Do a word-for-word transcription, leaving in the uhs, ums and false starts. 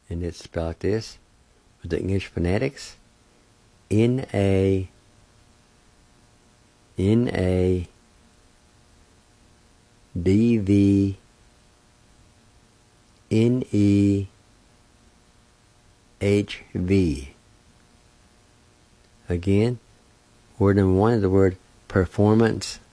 And it's spelled this with the English phonetics. N A N A D V N E H V. Again, word number one is the word performance